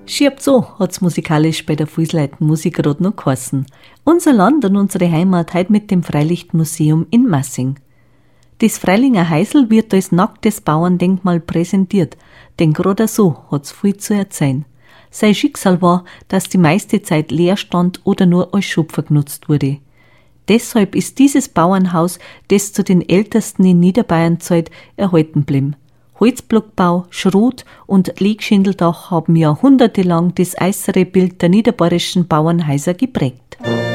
Schiebt so, hat's musikalisch bei der Fußleiten Musikrad noch geheißen. Unser Land und unsere Heimat heut mit dem Freilichtmuseum in Massing. Das Freilinger Heisel wird als nacktes Bauerndenkmal präsentiert, denn gerade so hat's viel zu erzählen. Sein Schicksal war, dass die meiste Zeit leer stand oder nur als Schupfer genutzt wurde. Deshalb ist dieses Bauernhaus, das zu den ältesten in Niederbayern zählt, erhalten geblieben. Holzblockbau, Schrot und Legschindeldach haben jahrhundertelang das äußere Bild der niederbayerischen Bauernhäuser geprägt.